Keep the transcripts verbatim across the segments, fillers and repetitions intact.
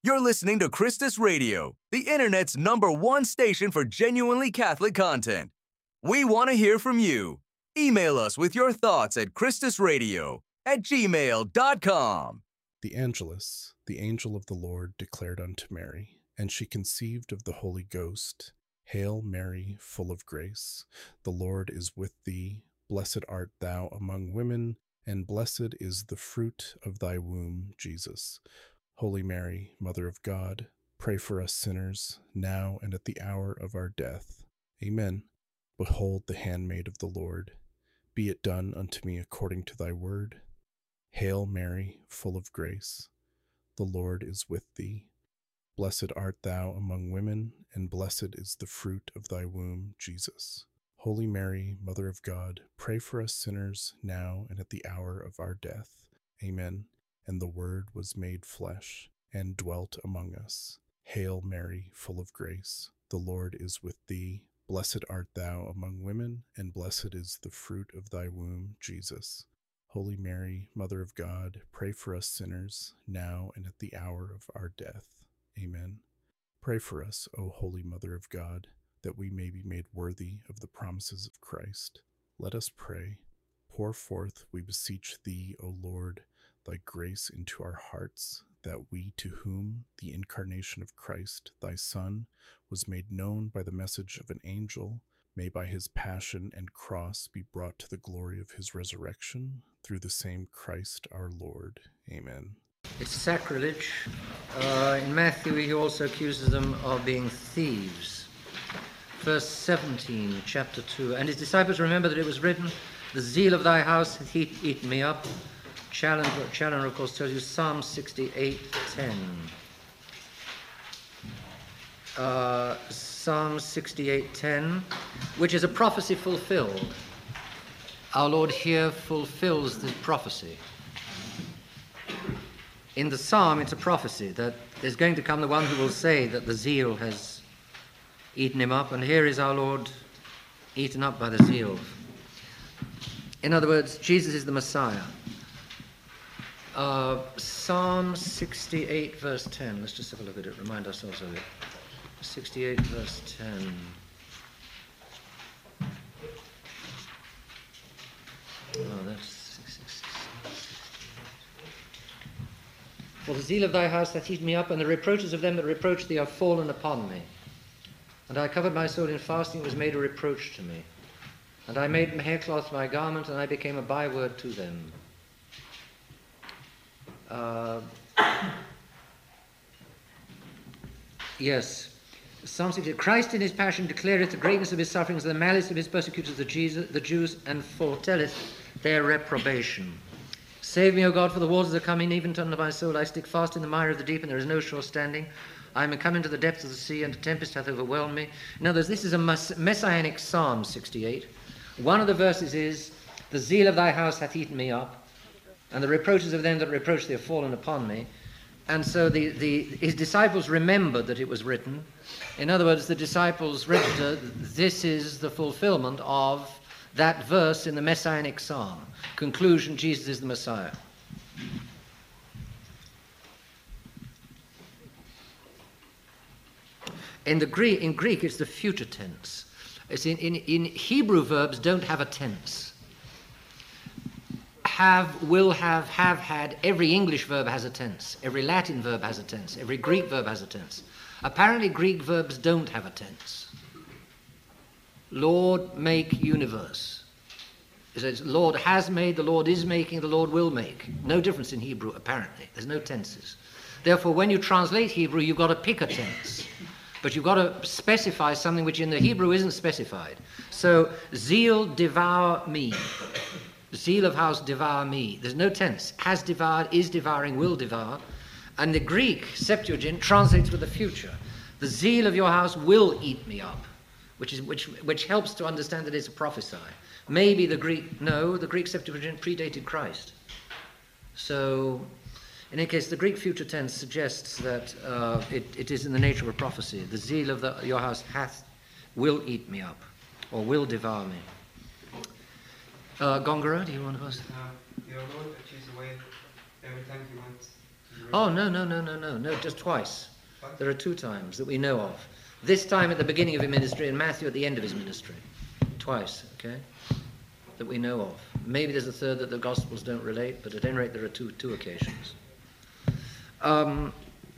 You're listening to Christus Radio, the internet's number one station for genuinely Catholic content. We want to hear from you. Email us with your thoughts at christusradio at gmail dot com. The Angelus, the angel of the Lord, declared unto Mary, and she conceived of the Holy Ghost. Hail Mary, full of grace, the Lord is with thee. Blessed art thou among women, and blessed is the fruit of thy womb, Jesus. Holy Mary, Mother of God, pray for us sinners, now and at the hour of our death. Amen. Behold the handmaid of the Lord. Be it done unto me according to thy word. Hail Mary, full of grace, the Lord is with thee. Blessed art thou among women, and blessed is the fruit of thy womb, Jesus. Holy Mary, Mother of God, pray for us sinners, now and at the hour of our death. Amen. And the Word was made flesh, and dwelt among us. Hail Mary, full of grace, the Lord is with thee. Blessed art thou among women, and blessed is the fruit of thy womb, Jesus. Holy Mary, Mother of God, pray for us sinners, now and at the hour of our death. Amen. Pray for us, O Holy Mother of God, that we may be made worthy of the promises of Christ. Let us pray. Pour forth, we beseech thee, O Lord, thy grace into our hearts, that we, to whom the incarnation of Christ, thy Son, was made known by the message of an angel, may by his passion and cross be brought to the glory of his resurrection, through the same Christ our Lord. Amen. It's sacrilege. Uh, in Matthew, he also accuses them of being thieves. Verse seventeen, chapter two. And his disciples remember that it was written, the zeal of thy house hath eaten me up. Challenger, Challenger, of course, tells you Psalm sixty-eight ten. Uh, Psalm sixty-eight ten, which is a prophecy fulfilled. Our Lord here fulfills the prophecy. In the psalm, it's a prophecy that there's going to come the one who will say that the zeal has eaten him up, and here is our Lord eaten up by the zeal. In other words, Jesus is the Messiah. Uh, Psalm sixty-eight, verse ten. Let's just have a look at it, remind ourselves of it. sixty-eight, verse ten. Oh, that's For the zeal of thy house hath eaten me up, and the reproaches of them that reproach thee are fallen upon me. And I covered my soul in fasting, it was made a reproach to me. And I made haircloth my garment, and I became a byword to them. Uh, yes. Psalm sixty. Christ in his passion declareth the greatness of his sufferings, and the malice of his persecutors, the, Jesus, the Jews, and foretelleth their reprobation. Save me, O God, for the waters are coming, even unto my soul. I stick fast in the mire of the deep, and there is no shore standing. I am come into the depths of the sea, and a tempest hath overwhelmed me. In other words, this is a messianic psalm, sixty-eight. One of the verses is, the zeal of thy house hath eaten me up, and the reproaches of them that reproach thee are fallen upon me. And so the, the, his disciples remembered that it was written. In other words, the disciples registered, this is the fulfillment of that verse in the messianic psalm. Conclusion, Jesus is the Messiah. In the Greek, in Greek, it's the future tense. It's in, in, in Hebrew, verbs don't have a tense. Have, will have, have had, every English verb has a tense. Every Latin verb has a tense. Every Greek verb has a tense. Apparently, Greek verbs don't have a tense. Lord, make universe. It says, Lord has made, the Lord is making, the Lord will make. No difference in Hebrew, apparently. There's no tenses. Therefore, when you translate Hebrew, you've got to pick a tense. But you've got to specify something which in the Hebrew isn't specified. So, zeal devour me. Zeal of house devour me. There's no tense. Has devoured, is devouring, will devour. And the Greek Septuagint translates with the future. The zeal of your house will eat me up, which is which which helps to understand that it's a prophesy. Maybe the Greek, no, the Greek Septuagint predated Christ. So, in any case, the Greek future tense suggests that uh, it, it is in the nature of a prophecy. The zeal of the, your house hath, will eat me up, or will devour me. Uh, Gongora, do you want to ask? Uh, your Lord achieves away every time he went to Oh, no, no, no, no, no, no, just twice. There are two times that we know of. This time at the beginning of his ministry and Matthew at the end of his ministry. Twice, okay, that we know of. Maybe there's a third that the Gospels don't relate, but at any rate there are two, two occasions. Um,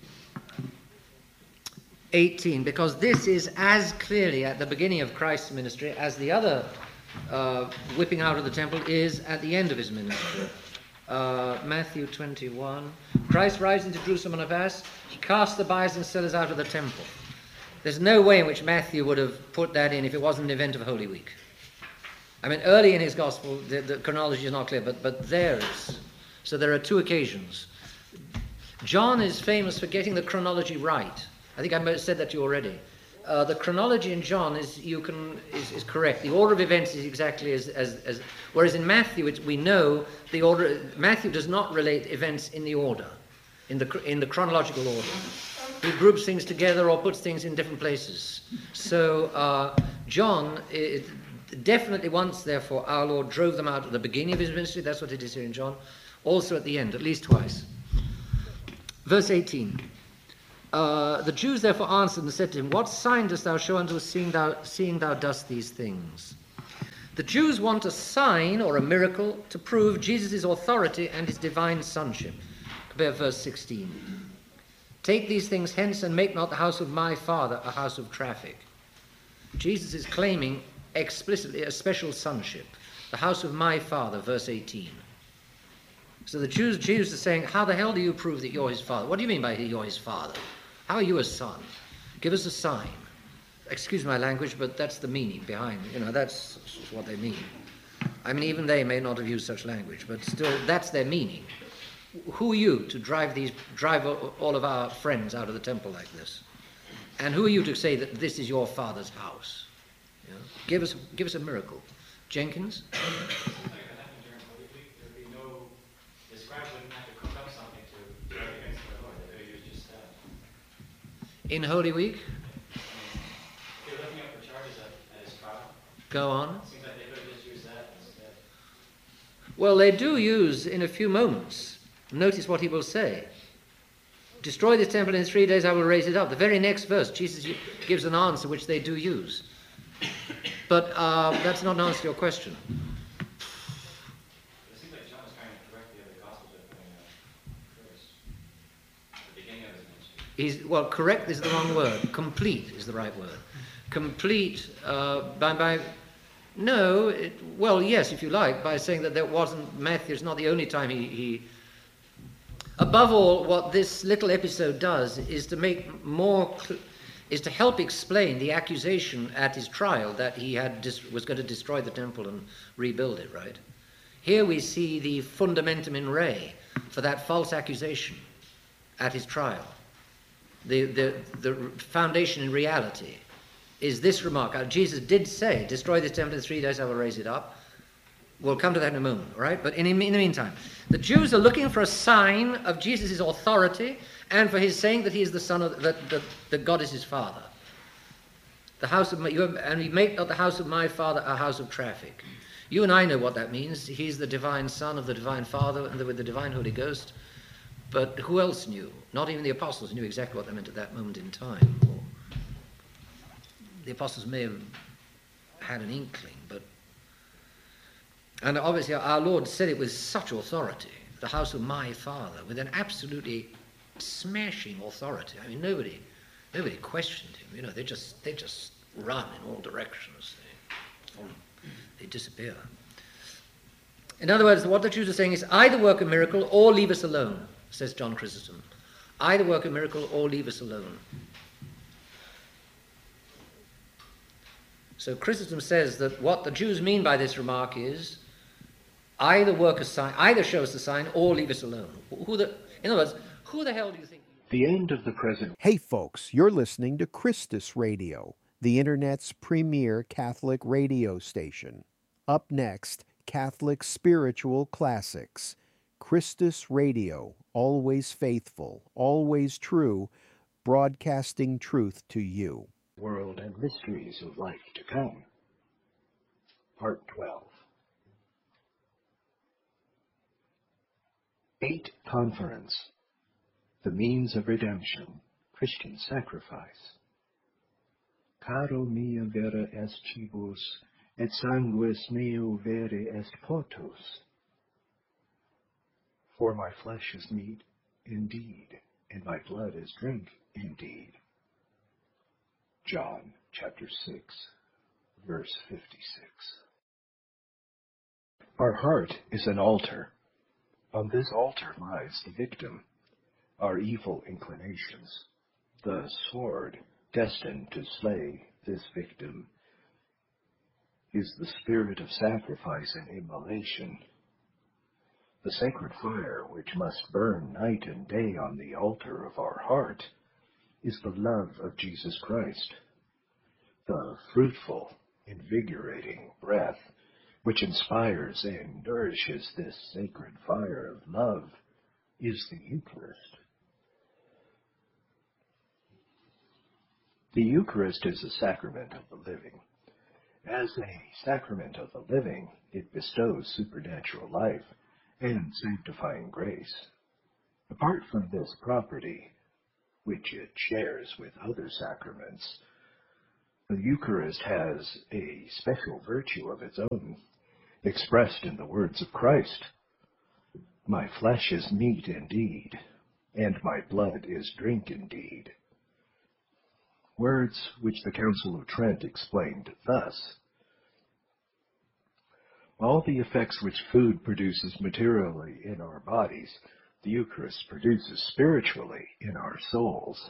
eighteen, because this is as clearly at the beginning of Christ's ministry as the other uh, whipping out of the temple is at the end of his ministry. Uh, Matthew twenty-one, Christ rides into Jerusalem on a ass, he casts the buyers and sellers out of the temple. There's no way in which Matthew would have put that in if it wasn't an event of Holy Week. I mean, early in his gospel, the, the chronology is not clear, but, but there is. So there are two occasions. John is famous for getting the chronology right. I think I said that to you already. Uh, the chronology in John is you can is, is correct. The order of events is exactly as as, as whereas in Matthew it's, we know the order. Matthew does not relate events in the order, in the in the chronological order. He groups things together or puts things in different places. So uh, John it, definitely once, therefore, our Lord drove them out at the beginning of his ministry. That's what it is here in John. Also at the end, at least twice. Verse eighteen. Uh, the Jews therefore answered and said to him, what sign dost thou show unto us, seeing thou, seeing thou dost these things? The Jews want a sign or a miracle to prove Jesus' authority and his divine sonship. Compare verse sixteen. Take these things hence and make not the house of my Father a house of traffic. Jesus is claiming explicitly a special sonship. The house of my Father, verse eighteen. So the Jews, Jews are saying, how the hell do you prove that you're his father? What do you mean by you're his father? How are you a son? Give us a sign. Excuse my language, but that's the meaning behind it. You know, that's what they mean. I mean, even they may not have used such language, but still, that's their meaning. Who are you to drive these, drive all of our friends out of the temple like this? And who are you to say that this is your father's house? You know? Give us, give us a miracle. Jenkins? In Holy Week? They're looking up for charges at, at his trial. Go on. It seems like they could have just used that instead. Well, they do use in a few moments. Notice what he will say. Destroy this temple in three days, I will raise it up. The very next verse, Jesus gives an answer which they do use. But uh, that's not an answer to your question. It seems like John is trying to correct the other Gospels by putting out first. At the beginning of his ministry. He's, well, correct is the wrong word. Complete is the right word. Complete uh, by, by no, it, well, yes, if you like, by saying that there wasn't, Matthew's not the only time he, he above all, what this little episode does is to make more, is to help explain the accusation at his trial that he had dis, was going to destroy the temple and rebuild it, right? Here we see the fundamentum in re for that false accusation at his trial. The, the, the foundation in reality is this remark. Uh, Jesus did say, destroy this temple in three days, I will raise it up. We'll come to that in a moment, right? But in, in the meantime, the Jews are looking for a sign of Jesus' authority and for his saying that he is the son of, that, that, that God is his father. The house of my, you have, and we make not the house of my father a house of traffic. You and I know what that means. He's the divine son of the divine father and the, with the divine Holy Ghost. But who else knew? Not even the apostles knew exactly what that meant at that moment in time. Or the apostles may have had an inkling, but... And obviously our Lord said it with such authority, the house of my Father, with an absolutely smashing authority. I mean, nobody nobody questioned him. You know, they just they just run in all directions. They, they disappear. In other words, what the Jews are saying is either work a miracle or leave us alone, says John Chrysostom. Either work a miracle or leave us alone. So Chrysostom says that what the Jews mean by this remark is either work a sign, either show us the sign or leave us alone. Who the, in other words, who the hell do you think? The end of the present. Hey folks, you're listening to Christus Radio, the internet's premier Catholic radio station. Up next, Catholic Spiritual Classics. Christus Radio, always faithful, always true, broadcasting truth to you. World and Mysteries of Life to Come. Part twelve. Eight Conference. the means of redemption, Christian sacrifice. Caro mia vera est cibus, et sanguis meo vere est potus. For my flesh is meat indeed, and my blood is drink indeed. John chapter six, verse fifty-six. Our heart is an altar. On this altar lies the victim, our evil inclinations. The sword destined to slay this victim is the spirit of sacrifice and immolation. The sacred fire which must burn night and day on the altar of our heart is the love of Jesus Christ. The fruitful, invigorating breath which inspires and nourishes this sacred fire of love is the Eucharist. The Eucharist is a sacrament of the living. As a sacrament of the living, it bestows supernatural life and sanctifying grace. Apart from this property, which it shares with other sacraments, the Eucharist has a special virtue of its own, expressed in the words of Christ. My flesh is meat indeed, and my blood is drink indeed. Words which the Council of Trent explained thus: all the effects which food produces materially in our bodies, the Eucharist produces spiritually in our souls.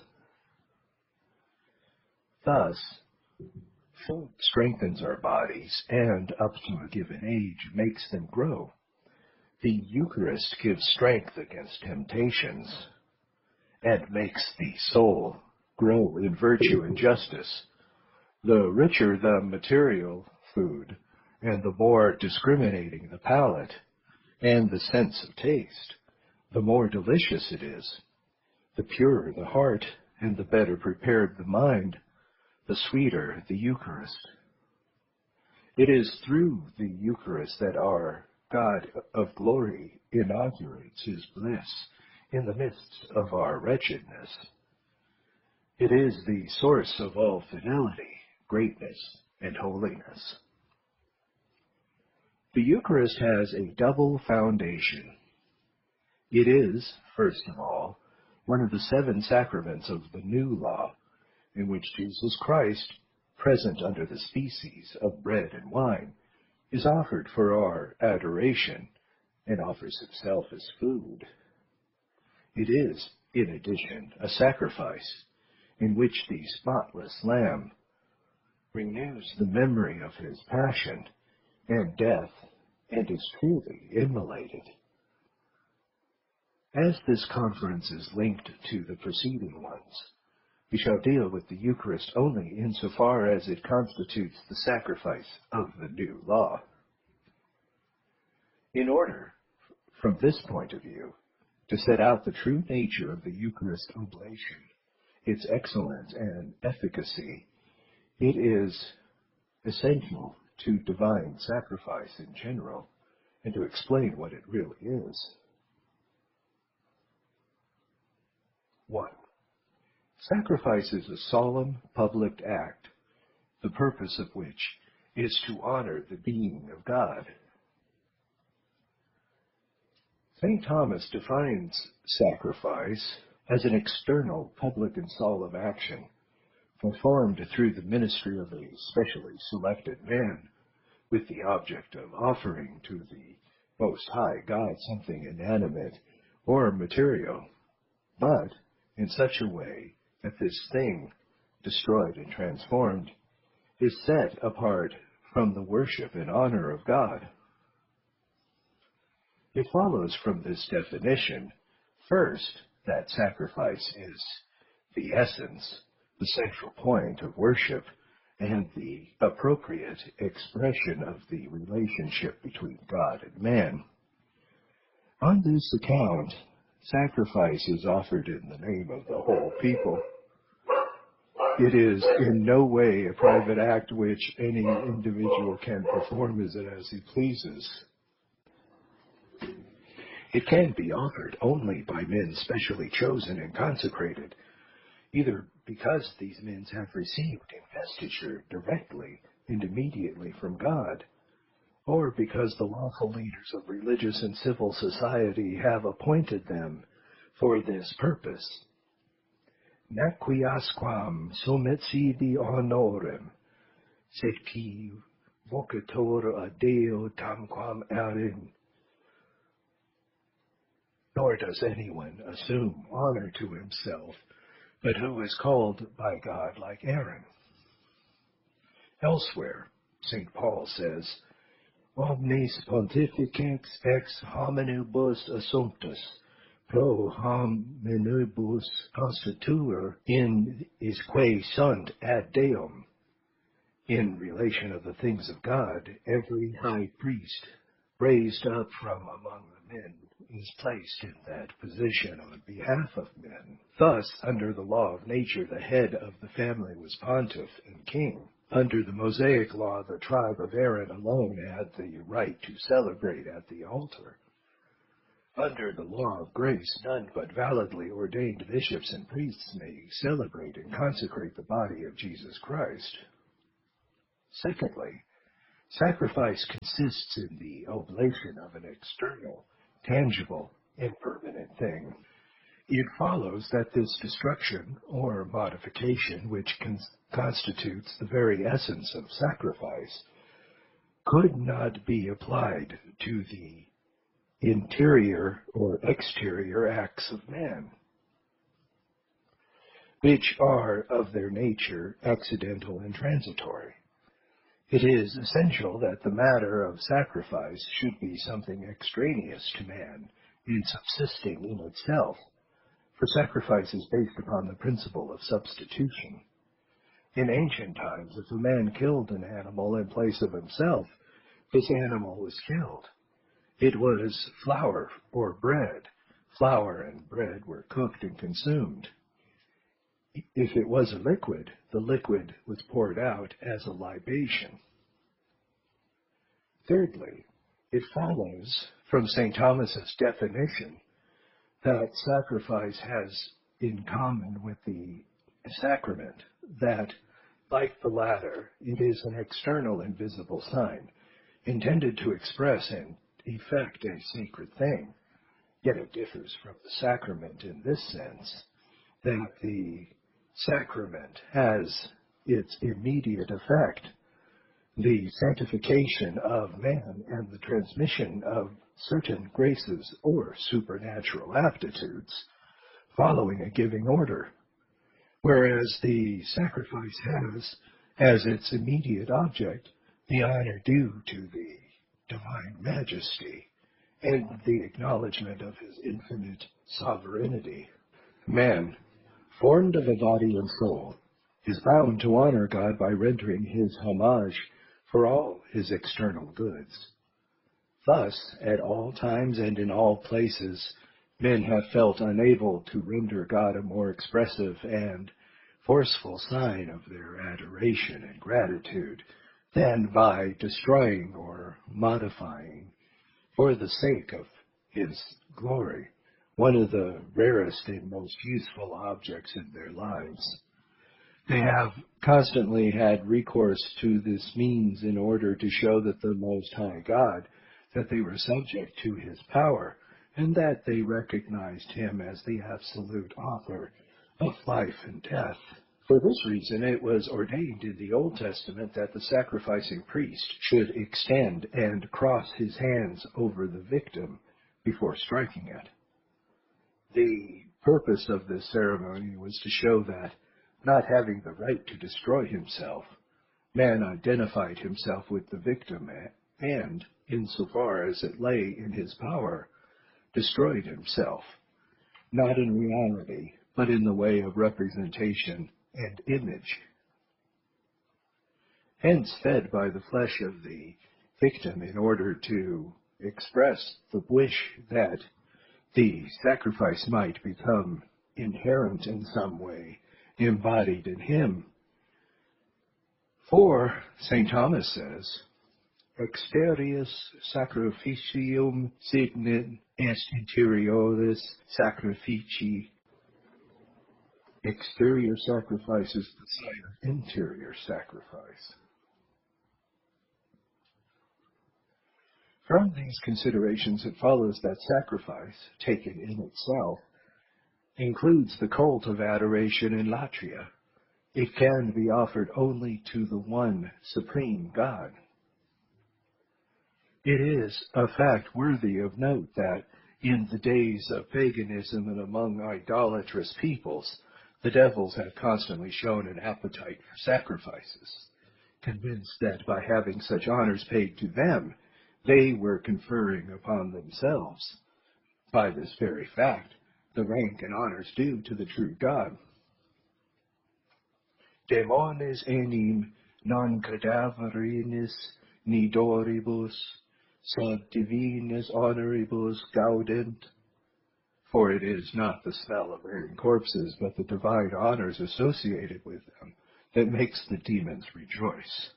Thus, food strengthens our bodies and, up to a given age, makes them grow. The Eucharist gives strength against temptations and makes the soul grow in virtue and justice. The richer the material food, and the more discriminating the palate and the sense of taste, the more delicious it is. The purer the heart and the better prepared the mind, the sweeter the Eucharist. It is through the Eucharist that our God of glory inaugurates his bliss in the midst of our wretchedness. It is the source of all fidelity, greatness, and holiness. The Eucharist has a double foundation. It is, first of all, one of the seven sacraments of the New Law, in which Jesus Christ, present under the species of bread and wine, is offered for our adoration and offers himself as food. It is, in addition, a sacrifice in which the spotless Lamb renews the memory of his passion and death and is truly immolated. As this conference is linked to the preceding ones, we shall deal with the Eucharist only insofar as it constitutes the sacrifice of the new law. In order, from this point of view, to set out the true nature of the Eucharist oblation, its excellence and efficacy, it is essential to divine sacrifice in general, and to explain what it really is. One. Sacrifice is a solemn public act, the purpose of which is to honor the being of God. Saint Thomas defines sacrifice as an external, public, and solemn action performed through the ministry of a specially selected man with the object of offering to the Most High God something inanimate or material, but in such a way that this thing, destroyed and transformed, is set apart from the worship and honor of God. It follows from this definition, first, that sacrifice is the essence, the central point of worship, and the appropriate expression of the relationship between God and man. On this account, sacrifice is offered in the name of the whole people. It is in no way a private act which any individual can perform as, as he pleases. It can be offered only by men specially chosen and consecrated, either because these men have received investiture directly and immediately from God, or because the lawful leaders of religious and civil society have appointed them for this purpose. Naquiasquam sometidi honorem, sed qui vocator a Deo tamquam erin. Nor does anyone assume honor to himself, but who is called by God like Aaron. Elsewhere, Saint Paul says, Omnes pontificex ex hominibus assumptus, pro hominibus constituer in isque sunt ad Deum. In relation of the things of God, every high priest raised up from among the men is placed in that position on behalf of men. Thus, under the law of nature, the head of the family was pontiff and king. Under the Mosaic law, the tribe of Aaron alone had the right to celebrate at the altar. Under the law of grace, none but validly ordained bishops and priests may celebrate and consecrate the body of Jesus Christ. Secondly, sacrifice consists in the oblation of an external, tangible, impermanent thing. It follows that this destruction or modification, which con- constitutes the very essence of sacrifice, could not be applied to the interior or exterior acts of man, which are of their nature accidental and transitory. It is essential that the matter of sacrifice should be something extraneous to man and subsisting in itself, for sacrifice is based upon the principle of substitution. In ancient times, if a man killed an animal in place of himself, this animal was killed. It was flour or bread. Flour and bread were cooked and consumed. If it was a liquid, the liquid was poured out as a libation. Thirdly, it follows from Saint Thomas's definition that sacrifice has in common with the sacrament that, like the latter, it is an external and visible sign, intended to express and effect a sacred thing. Yet it differs from the sacrament in this sense, that the sacrament has its immediate effect, the sanctification of man and the transmission of certain graces or supernatural aptitudes, following a giving order, whereas the sacrifice has as its immediate object the honor due to the divine majesty and the acknowledgement of his infinite sovereignty. Man, formed of a body and soul, is bound to honor God by rendering his homage for all his external goods. Thus, at all times and in all places, men have felt unable to render God a more expressive and forceful sign of their adoration and gratitude than by destroying or modifying, for the sake of his glory, one of the rarest and most useful objects in their lives. They have constantly had recourse to this means in order to show that the Most High God, that they were subject to his power, and that they recognized him as the absolute author of life and death. For this reason, it was ordained in the Old Testament that the sacrificing priest should extend and cross his hands over the victim before striking it. The purpose of this ceremony was to show that, not having the right to destroy himself, man identified himself with the victim and, insofar as it lay in his power, destroyed himself, not in reality, but in the way of representation and image. Hence, fed by the flesh of the victim in order to express the wish that the sacrifice might become inherent in some way, embodied in him. For, Saint Thomas says, exterius sacrificium signet est interioris sacrificii. Exterior sacrifice is the sign of interior sacrifice. From these considerations, it follows that sacrifice, taken in itself, includes the cult of adoration in latria. It can be offered only to the one supreme God. It is a fact worthy of note that in the days of paganism and among idolatrous peoples, the devils have constantly shown an appetite for sacrifices, convinced that by having such honors paid to them, they were conferring upon themselves, by this very fact, the rank and honors due to the true God. Demones enim non cadaverinis nidoribus, sed divines honoribus gaudent. For it is not the smell of burning corpses, but the divine honors associated with them that makes the demons rejoice.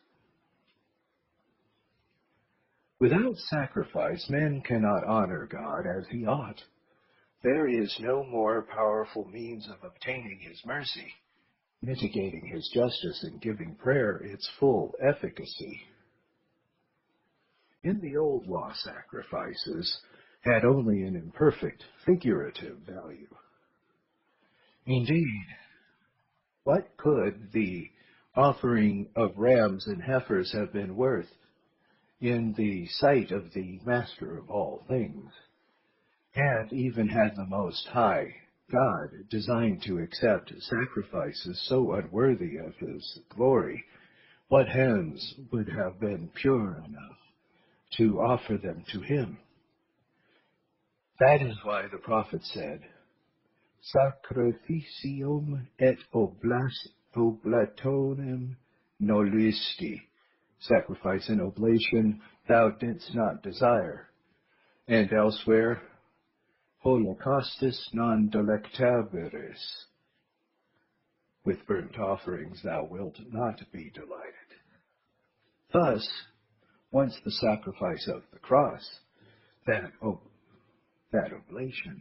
Without sacrifice, man cannot honor God as he ought. There is no more powerful means of obtaining his mercy, mitigating his justice, and giving prayer its full efficacy. In the old law, sacrifices had only an imperfect, figurative value. Indeed, what could the offering of rams and heifers have been worth in the sight of the Master of all things? And even had the Most High God designed to accept sacrifices so unworthy of his glory, what hands would have been pure enough to offer them to him? That is why the prophet said, Sacrificium et oblas, oblationem nolisti. Sacrifice and oblation thou didst not desire. And elsewhere, Holocaustus non delectabiris. With burnt offerings thou wilt not be delighted. Thus, once the sacrifice of the cross, that, oh, that oblation,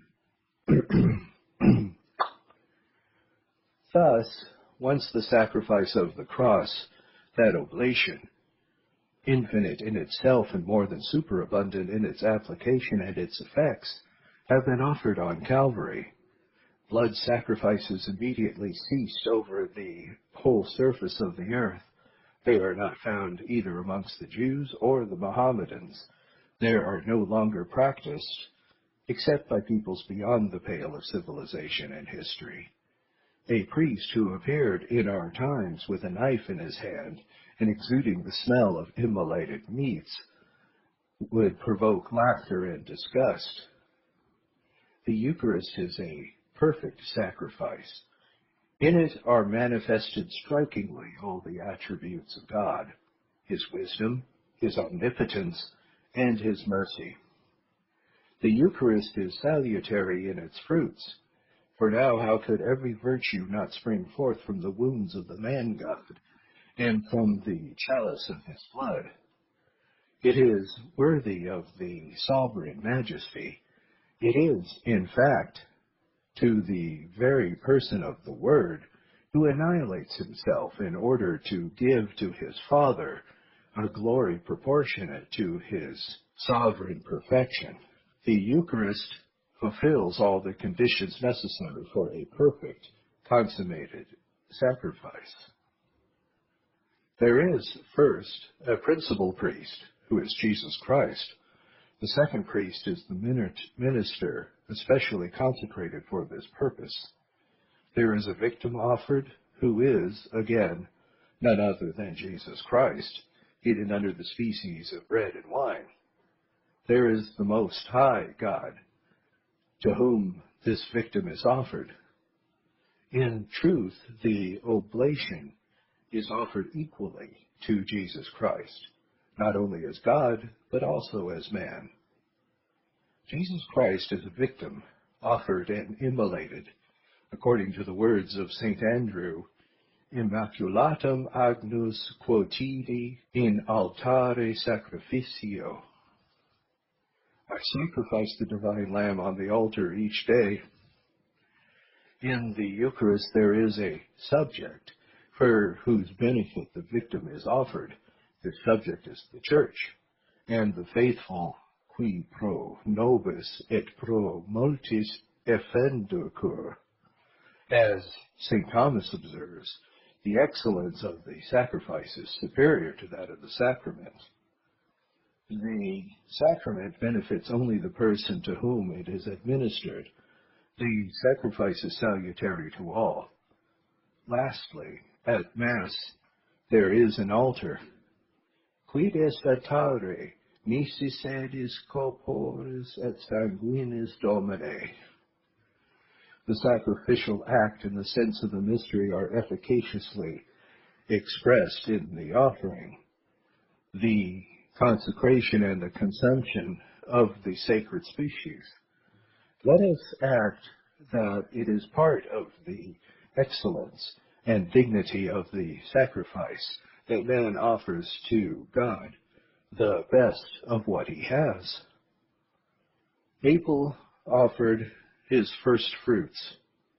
thus, once the sacrifice of the cross, that oblation, infinite in itself and more than superabundant in its application and its effects, have been offered on Calvary, blood sacrifices immediately ceased over the whole surface of the earth. They are not found either amongst the Jews or the Mohammedans. They are no longer practiced, except by peoples beyond the pale of civilization and history. A priest who appeared in our times with a knife in his hand and exuding the smell of immolated meats would provoke laughter and disgust. The Eucharist is a perfect sacrifice. In it are manifested strikingly all the attributes of God, his wisdom, his omnipotence, and his mercy. The Eucharist is salutary in its fruits, for now how could every virtue not spring forth from the wounds of the man-God, and from the chalice of his blood? It is worthy of the sovereign majesty. It is, in fact, to the very person of the Word, who annihilates himself in order to give to his Father a glory proportionate to his sovereign perfection. The Eucharist fulfills all the conditions necessary for a perfect, consummated sacrifice. There is, first, a principal priest, who is Jesus Christ. The second priest is the minister, especially consecrated for this purpose. There is a victim offered, who is, again, none other than Jesus Christ, hidden under the species of bread and wine. There is the Most High God, to whom this victim is offered. In truth, the oblation is offered equally to Jesus Christ, not only as God, but also as man. Jesus Christ is a victim, offered and immolated, according to the words of Saint Andrew Immaculatum agnus quotidi in altare sacrificio. I sacrifice the divine lamb on the altar each day. In the Eucharist there is a subject for whose benefit the victim is offered. The subject is the Church, and the faithful, qui pro nobis et pro multis effenducur. As Saint Thomas observes, the excellence of the sacrifice is superior to that of the sacrament. The sacrament benefits only the person to whom it is administered. The sacrifice is salutary to all. Lastly, at Mass, there is an altar. Quid est altare, nisi sedis corporis et sanguinis Domine. The sacrificial act and the sense of the mystery are efficaciously expressed in the offering. The consecration and the consumption of the sacred species. Let us act that it is part of the excellence and dignity of the sacrifice that man offers to God, the best of what he has. Abel offered his first fruits,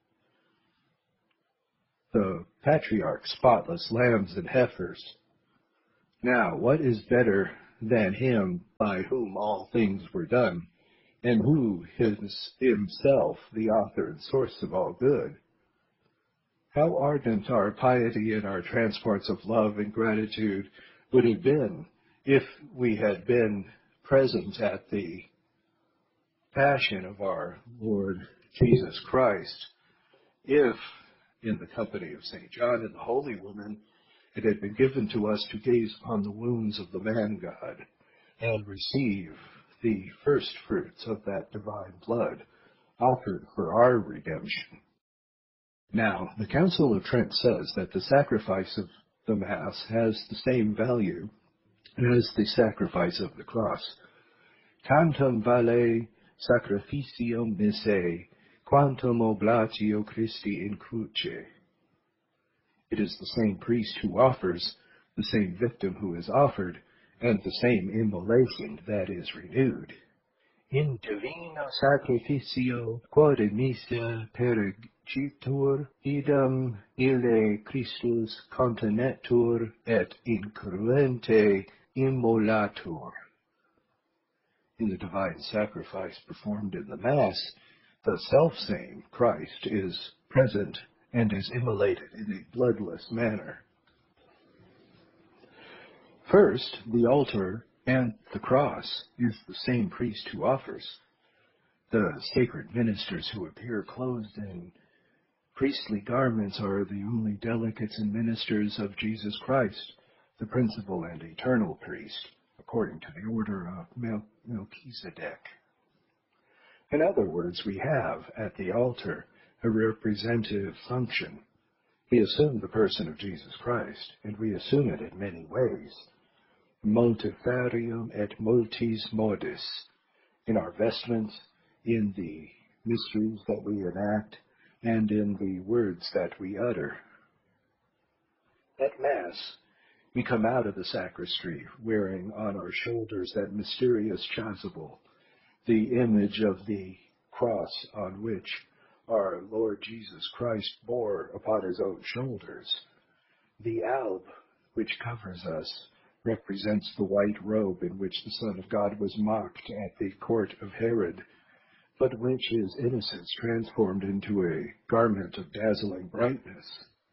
the patriarch spotless lambs and heifers. Now, what is better than him by whom all things were done, and who is himself the author and source of all good? How ardent our piety and our transports of love and gratitude would have been if we had been present at the passion of our Lord Jesus Christ, if, in the company of Saint John and the holy woman, it had been given to us to gaze upon the wounds of the man-God and receive the first fruits of that divine blood offered for our redemption. Now, the Council of Trent says that the sacrifice of the Mass has the same value as the sacrifice of the cross. Tantum vale sacrificium mise, quantum oblatio Christi in cruce. It is the same priest who offers, the same victim who is offered, and the same immolation that is renewed. In divino sacrificio quod missa perigitur, idem ille Christus contenetur et incruente immolatur. In the divine sacrifice performed in the Mass, the selfsame Christ is present and is immolated in a bloodless manner. First, the altar and the cross is the same priest who offers. The sacred ministers who appear clothed in priestly garments are the only delegates and ministers of Jesus Christ, the principal and eternal priest, according to the order of Mel- Melchizedek. In other words, we have at the altar a representative function. We assume the person of Jesus Christ, and we assume it in many ways. Multifarium et multis modis, in our vestments, in the mysteries that we enact, and in the words that we utter. At Mass, we come out of the sacristy wearing on our shoulders that mysterious chasuble, the image of the cross on which our Lord Jesus Christ bore upon his own shoulders. The alb which covers us represents the white robe in which the Son of God was mocked at the court of Herod, but which his innocence transformed into a garment of dazzling brightness.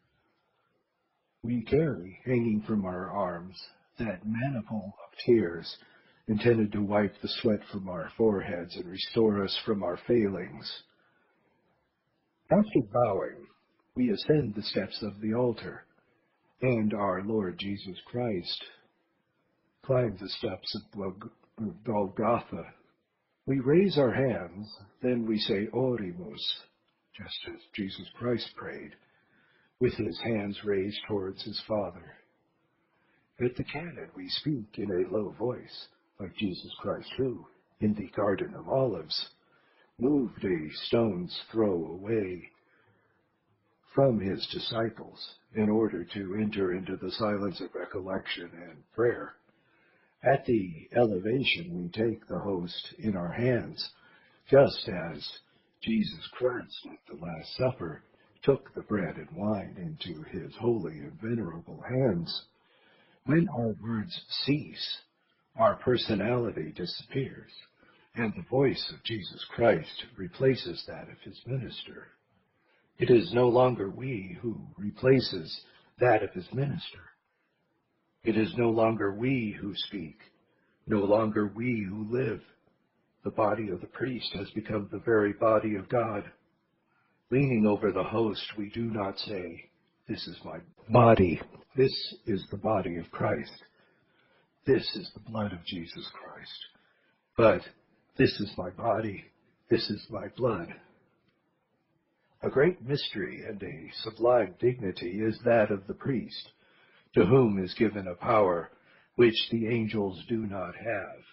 We carry, hanging from our arms, that maniple of tears intended to wipe the sweat from our foreheads and restore us from our failings. After bowing, we ascend the steps of the altar, and our Lord Jesus Christ climbs the steps of Golgotha. We raise our hands, then we say Orimus, just as Jesus Christ prayed, with his hands raised towards his Father. At the canon we speak in a low voice, like Jesus Christ who, in the Garden of Olives, moved a stone's throw away from his disciples in order to enter into the silence of recollection and prayer. At the elevation, we take the host in our hands, just as Jesus Christ at the Last Supper took the bread and wine into his holy and venerable hands. When our words cease, our personality disappears, and the voice of Jesus Christ replaces that of his minister. It is no longer we who replaces that of his minister. It is no longer we who speak, no longer we who live. The body of the priest has become the very body of God. Leaning over the host, we do not say, "This is my body. This is the body of Christ. This is the blood of Jesus Christ." But, "This is my body. This is my blood." A great mystery and a sublime dignity is that of the priest, to whom is given a power which the angels do not have.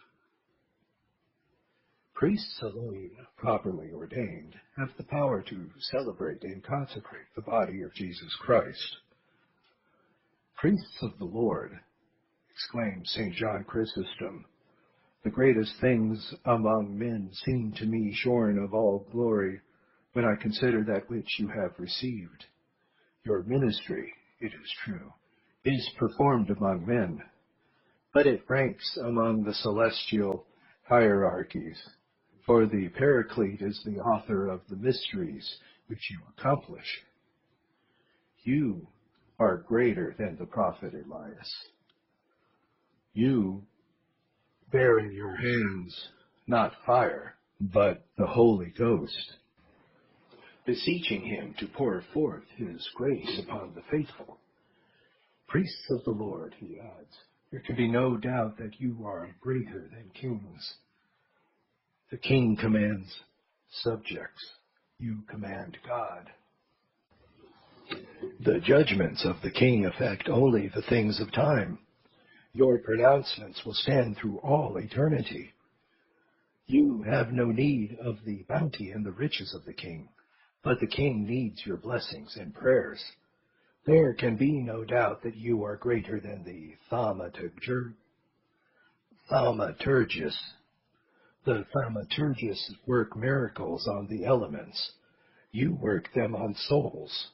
Priests alone, properly ordained, have the power to celebrate and consecrate the body of Jesus Christ. "Priests of the Lord," exclaimed Saint John Chrysostom, "the greatest things among men seem to me shorn of all glory when I consider that which you have received. Your ministry, it is true, is performed among men, but it ranks among the celestial hierarchies, for the Paraclete is the author of the mysteries which you accomplish. You are greater than the prophet Elias. You bear in your hands not fire, but the Holy Ghost, beseeching him to pour forth his grace upon the faithful. Priests of the Lord," he adds, "there can be no doubt that you are greater than kings. The king commands subjects. You command God. The judgments of the king affect only the things of time. Your pronouncements will stand through all eternity. You have no need of the bounty and the riches of the king, but the king needs your blessings and prayers. There can be no doubt that you are greater than the thaumaturgus. Thaumaturgus. The thaumaturgus work miracles on the elements. You work them on souls.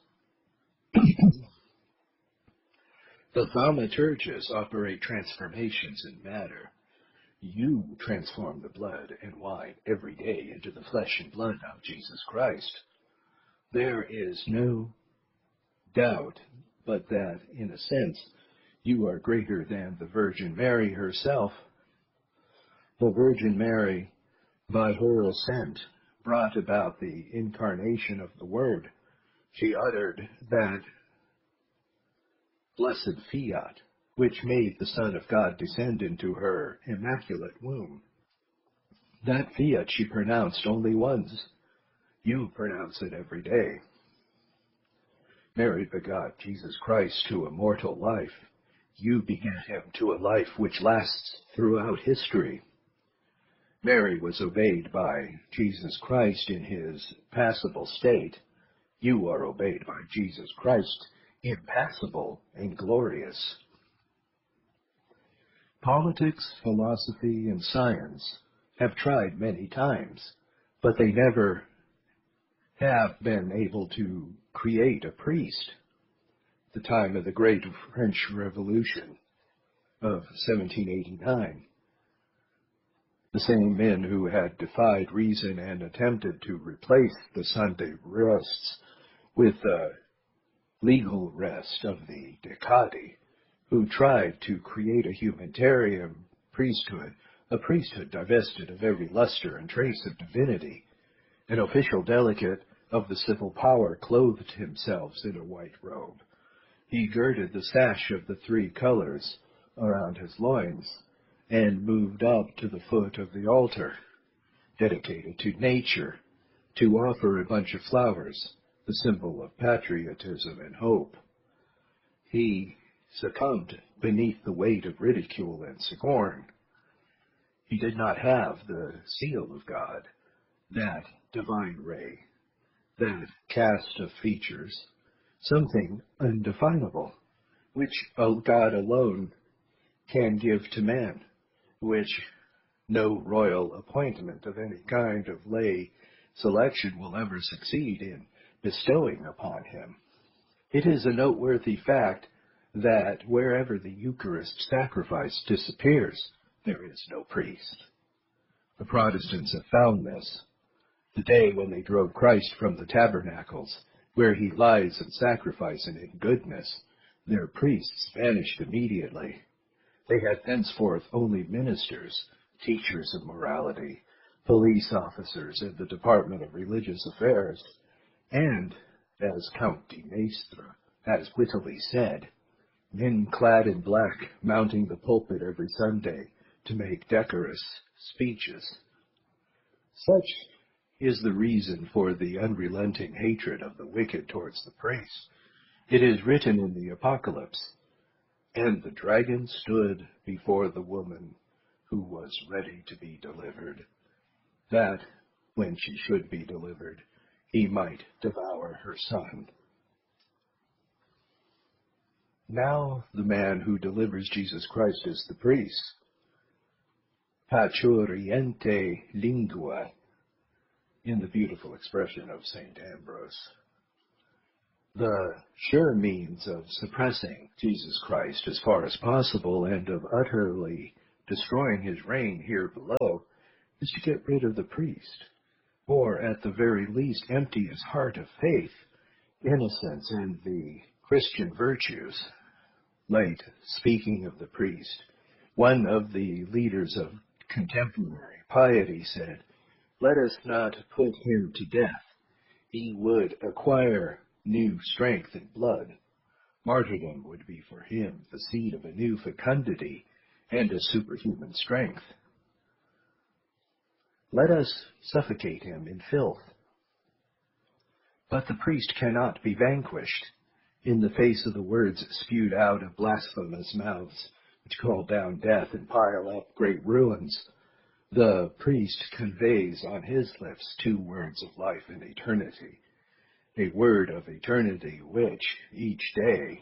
The thaumaturgus operate transformations in matter. You transform the blood and wine every day into the flesh and blood of Jesus Christ. There is no doubt but that, in a sense, you are greater than the Virgin Mary herself. The Virgin Mary, by her ascent, brought about the incarnation of the Word. She uttered that blessed fiat, which made the Son of God descend into her immaculate womb. That fiat she pronounced only once. You pronounce it every day. Mary begot Jesus Christ to a mortal life. You begat him to a life which lasts throughout history. Mary was obeyed by Jesus Christ in his passible state. You are obeyed by Jesus Christ, impassible and glorious. Politics, philosophy, and science have tried many times, but they never have been able to create a priest. The time of the Great French Revolution of seventeen eighty-nine. The same men who had defied reason and attempted to replace the Sunday rests with the legal rest of the Decadi, who tried to create a humanitarian priesthood, a priesthood divested of every luster and trace of divinity. An official delegate of the civil power clothed himself in a white robe. He girded the sash of the three colors around his loins and moved up to the foot of the altar, dedicated to nature, to offer a bunch of flowers, the symbol of patriotism and hope. He succumbed beneath the weight of ridicule and scorn. He did not have the seal of God, that divine ray, that cast of features, something undefinable, which God alone can give to man, which no royal appointment of any kind of lay selection will ever succeed in bestowing upon him. It is a noteworthy fact that wherever the Eucharist sacrifice disappears, there is no priest. The Protestants have found this. The day when they drove Christ from the tabernacles, where he lies in sacrifice and in goodness, their priests vanished immediately. They had thenceforth only ministers, teachers of morality, police officers in the Department of Religious Affairs, and, as Count de Maistre has wittily said, men clad in black mounting the pulpit every Sunday to make decorous speeches. Such is the reason for the unrelenting hatred of the wicked towards the priest. It is written in the Apocalypse, "And the dragon stood before the woman who was ready to be delivered, that, when she should be delivered, he might devour her son." Now the man who delivers Jesus Christ is the priest. Parturiente lingua, in the beautiful expression of Saint Ambrose. The sure means of suppressing Jesus Christ as far as possible and of utterly destroying his reign here below is to get rid of the priest, or at the very least empty his heart of faith, innocence, and the Christian virtues. Late, speaking of the priest, one of the leaders of contemporary piety said, "Let us not put him to death. He would acquire new strength and blood. Martyrdom would be for him the seed of a new fecundity and a superhuman strength. Let us suffocate him in filth." But the priest cannot be vanquished. In the face of the words spewed out of blasphemous mouths, which call down death and pile up great ruins, the priest conveys on his lips two words of life and eternity, a word of eternity which, each day,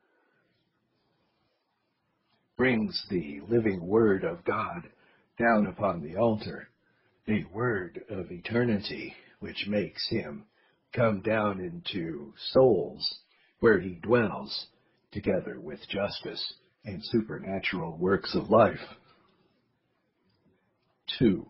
brings the living word of God down upon the altar, a word of eternity which makes him come down into souls where he dwells, together with justice and supernatural works of life. Two.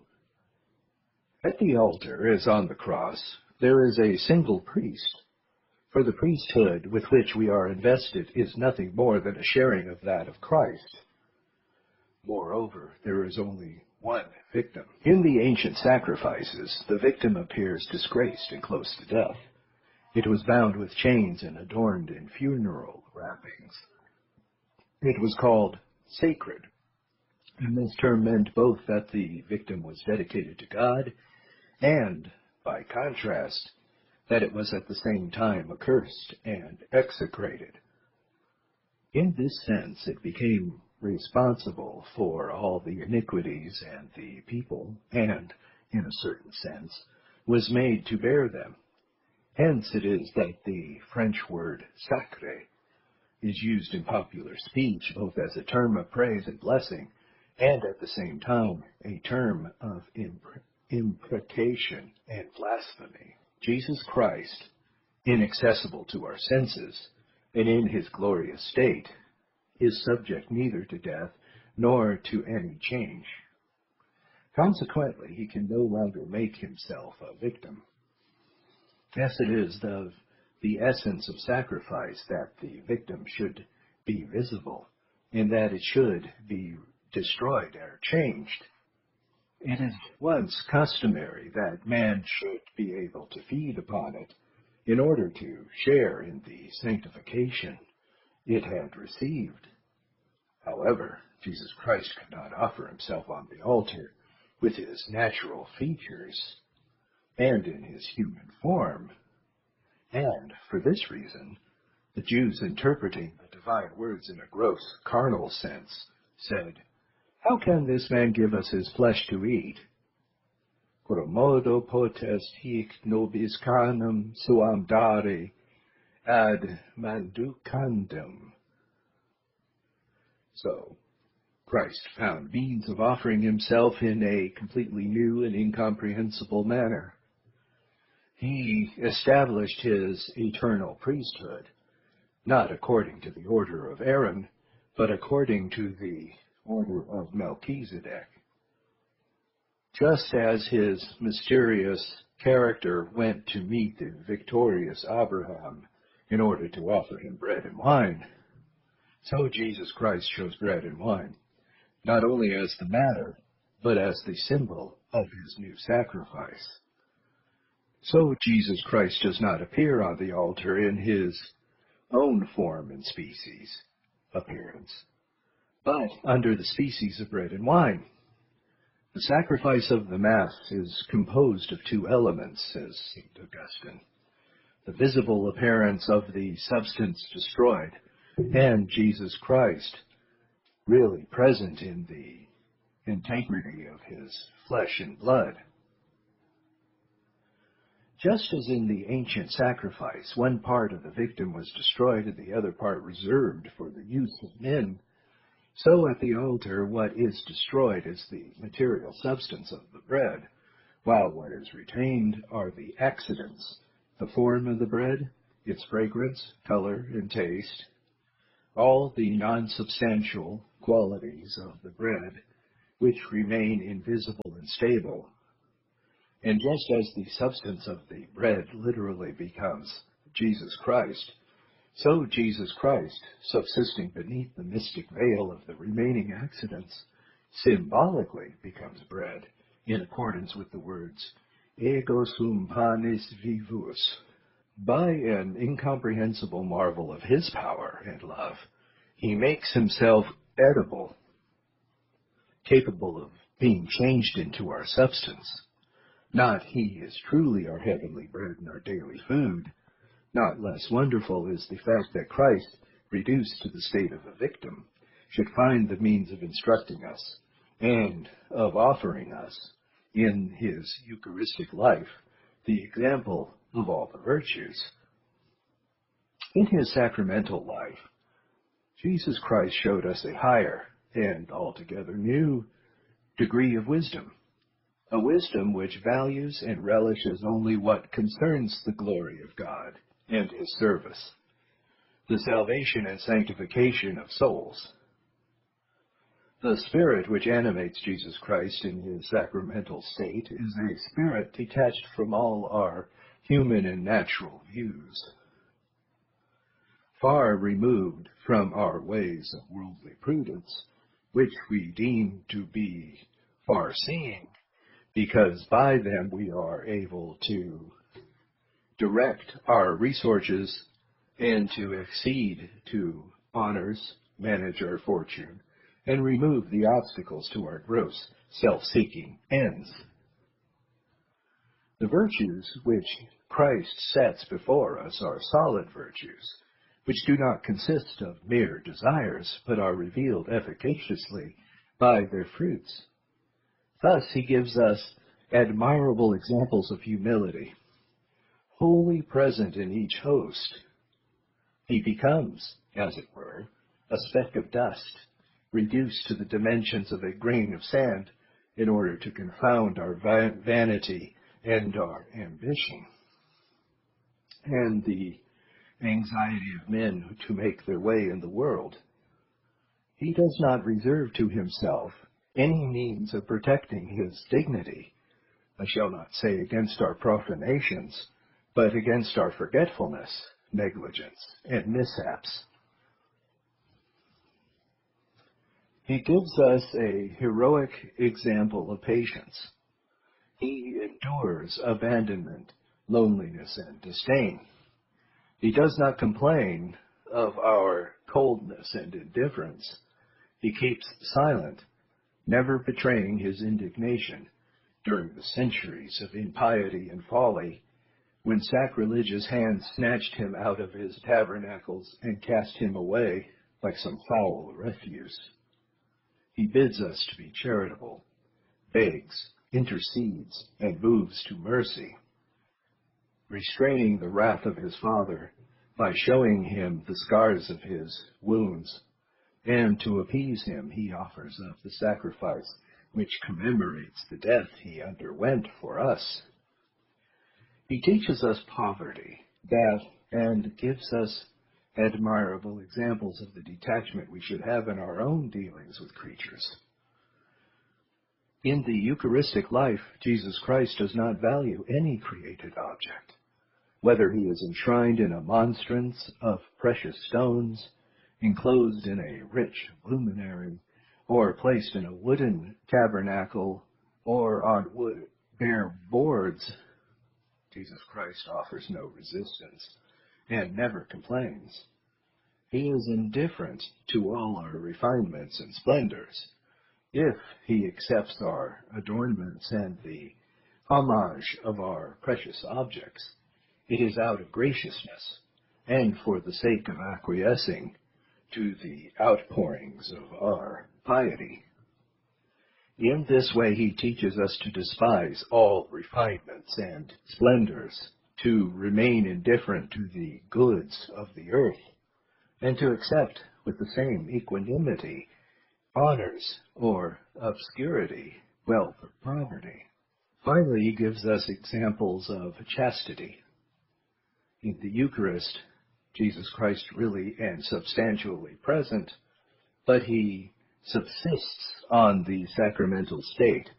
At the altar, as on the cross, there is a single priest, for the priesthood with which we are invested is nothing more than a sharing of that of Christ. Moreover, there is only one victim. In the ancient sacrifices, the victim appears disgraced and close to death. It was bound with chains and adorned in funeral wrappings. It was called sacred, and this term meant both that the victim was dedicated to God and, by contrast, that it was at the same time accursed and execrated. In this sense, it became responsible for all the iniquities and the people, and, in a certain sense, was made to bear them. Hence it is that the French word sacré is used in popular speech both as a term of praise and blessing, and at the same time a term of impre- imprecation and blasphemy. Jesus Christ, inaccessible to our senses, and in his glorious state, is subject neither to death nor to any change. Consequently, he can no longer make himself a victim. Yes, it is of the essence of sacrifice that the victim should be visible, and that it should be destroyed or changed. It is once customary that man should be able to feed upon it in order to share in the sanctification it had received. However, Jesus Christ could not offer himself on the altar with his natural features and in his human form. And, for this reason, the Jews, interpreting the divine words in a gross, carnal sense, said, "How can this man give us his flesh to eat? Quomodo potest hic nobis carnem suam dare, ad manducandum. So, Christ found means of offering himself in a completely new and incomprehensible manner. He established his eternal priesthood, not according to the order of Aaron, but according to the order of Melchizedek. Just as his mysterious character went to meet the victorious Abraham in order to offer him bread and wine, so Jesus Christ chose bread and wine, not only as the matter, but as the symbol of his new sacrifice. So Jesus Christ does not appear on the altar in his own form and species, appearance, but under the species of bread and wine. The sacrifice of the Mass is composed of two elements, says Saint Augustine: the visible appearance of the substance destroyed, and Jesus Christ really present in the integrity of his flesh and blood. Just as in the ancient sacrifice, one part of the victim was destroyed and the other part reserved for the use of men, so at the altar what is destroyed is the material substance of the bread, while what is retained are the accidents, the form of the bread, its fragrance, color, and taste, all the non-substantial qualities of the bread, which remain invisible and stable. And just as the substance of the bread literally becomes Jesus Christ, so Jesus Christ, subsisting beneath the mystic veil of the remaining accidents, symbolically becomes bread, in accordance with the words, ego sum panis vivus. By an incomprehensible marvel of his power and love, he makes himself edible, capable of being changed into our substance. Not he is truly our heavenly bread and our daily food. Not less wonderful is the fact that Christ, reduced to the state of a victim, should find the means of instructing us and of offering us in his Eucharistic life the example of all the virtues. In his sacramental life, Jesus Christ showed us a higher and altogether new degree of wisdom, a wisdom which values and relishes only what concerns the glory of God and his service, the salvation and sanctification of souls. The spirit which animates Jesus Christ in his sacramental state is a spirit detached from all our human and natural views, far removed from our ways of worldly prudence, which we deem to be far-seeing, because by them we are able to direct our resources and to accede to honors, manage our fortune, and remove the obstacles to our gross self-seeking ends. The virtues which Christ sets before us are solid virtues, which do not consist of mere desires, but are revealed efficaciously by their fruits. Thus he gives us admirable examples of humility. Wholly present in each host, he becomes, as it were, a speck of dust, reduced to the dimensions of a grain of sand in order to confound our vanity and our ambition, and the anxiety of men to make their way in the world. He does not reserve to himself any means of protecting his dignity, I shall not say against our profanations, but against our forgetfulness, negligence, and mishaps. He gives us a heroic example of patience. He endures abandonment, loneliness, and disdain. He does not complain of our coldness and indifference. He keeps silent, never betraying his indignation during the centuries of impiety and folly, when sacrilegious hands snatched him out of his tabernacles and cast him away like some foul refuse. He bids us to be charitable, begs, intercedes, and moves to mercy, restraining the wrath of his Father by showing him the scars of his wounds, and to appease him he offers up the sacrifice which commemorates the death he underwent for us. He teaches us poverty, death, and gives us admirable examples of the detachment we should have in our own dealings with creatures. In the Eucharistic life, Jesus Christ does not value any created object, whether he is enshrined in a monstrance of precious stones, enclosed in a rich luminary, or placed in a wooden tabernacle, or on wood bare boards. Jesus Christ offers no resistance and never complains. He is indifferent to all our refinements and splendors. If he accepts our adornments and the homage of our precious objects, it is out of graciousness and for the sake of acquiescing to the outpourings of our piety. In this way he teaches us to despise all refinements and splendors, to remain indifferent to the goods of the earth, and to accept with the same equanimity honors or obscurity, wealth or poverty. Finally, he gives us examples of chastity. In the Eucharist, Jesus Christ really and substantially present, but he subsists on the sacramental state